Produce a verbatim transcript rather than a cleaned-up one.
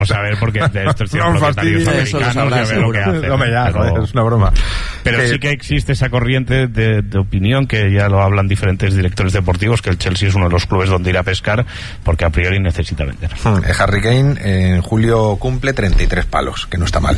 Vamos a ver, porque de estos tíos No, propietarios fastidio, americanos, eso lo ya sabrás, ve lo que seguro. hacen. No me ya, pero, joder, es una broma. pero Que- sí que existe esa corriente de, de opinión, que ya lo hablan diferentes directores deportivos, que el Chelsea es uno de los clubes donde ir a pescar, porque a priori necesita vender. Hmm, Harry Kane en julio cumple treinta y tres palos, que no está mal.